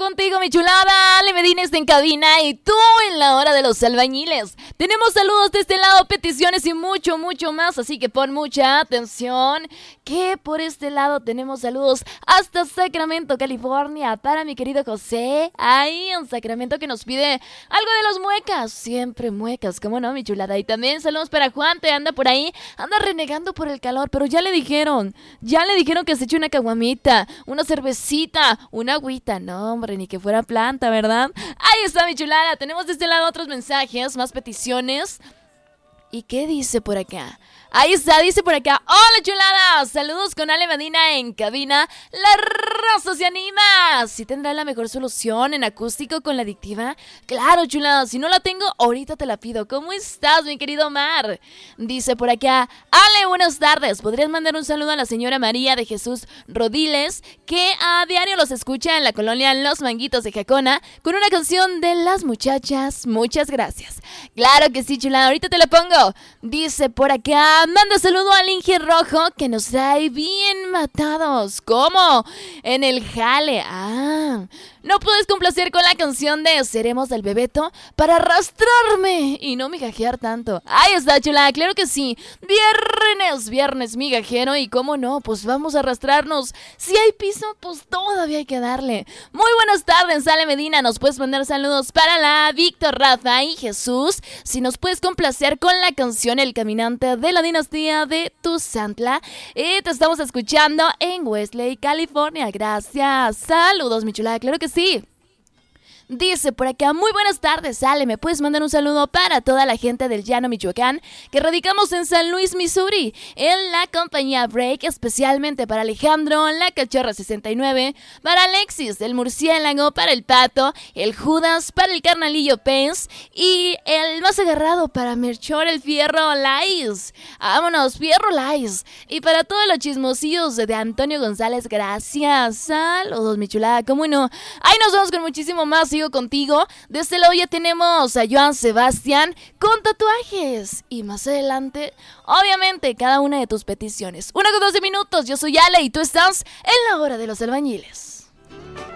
contigo, mi chulada. Ale Medina está en cabina y tú en la hora de los albañiles. Tenemos saludos de este lado, peticiones y mucho, mucho más. Así que pon mucha atención, que por este lado tenemos saludos hasta Sacramento, California, para mi querido José, ahí en Sacramento, que nos pide algo de los muecas. Siempre muecas, ¿cómo no, mi chulada? Y también saludos para Juan, te anda por ahí, anda renegando por el calor, pero ya le dijeron que se eche una caguamita, una cervecita, una agüita. No, hombre, ni que fuera planta, ¿verdad? Ahí está, mi chulada. Tenemos de este lado otros mensajes, más peticiones. ¿Y qué dice por acá? Ahí está, dice por acá: hola, chulada, saludos con Ale Medina en cabina. La raza se anima. ¿Sí tendrá la mejor solución en acústico con la adictiva? Claro, chulada, si no la tengo, ahorita te la pido. ¿Cómo estás, mi querido Omar? Dice por acá: Ale, buenas tardes. ¿Podrías mandar un saludo a la señora María de Jesús Rodiles, que a diario los escucha en la colonia Los Manguitos de Jacona, con una canción de Las Muchachas? Muchas gracias. Claro que sí, chulada, ahorita te la pongo. Dice por acá: manda saludo al Inge Rojo, que nos trae bien matados. ¿Cómo? En el jale. ¿No puedes complacer con la canción de Seremos del Bebeto para arrastrarme y no migajear tanto? Ahí está, chula, claro que sí. Viernes migajero, y cómo no, pues vamos a arrastrarnos. Si hay piso, pues todavía hay que darle. Muy buenas tardes, Ale Medina. Nos puedes mandar saludos para la Víctor, Rafa y Jesús. Si nos puedes complacer con la canción El Caminante de la Dinastía de Tuzantla. Te estamos escuchando en Wesley, California. Gracias. Saludos, mi chula, claro que sí. Dice por acá: muy buenas tardes, Ale, ¿me puedes mandar un saludo para toda la gente del Llano, Michoacán, que radicamos en San Luis, Missouri, en la compañía Break, especialmente para Alejandro, la Cachorra 69, para Alexis, el Murciélago, para el Pato, el Judas, para el Carnalillo Pence y el más agarrado para Melchor, el Fierro Lais? Vámonos, Fierro Lais. Y para todos los chismosillos de Antonio González, gracias. Saludos, mi chulada, cómo no. Ahí nos vamos con muchísimo más. Sigo contigo. De este lado ya tenemos a Joan Sebastián con tatuajes. Y más adelante, obviamente, cada una de tus peticiones. 1 con 12 minutos. Yo soy Ale y tú estás en la hora de los albañiles.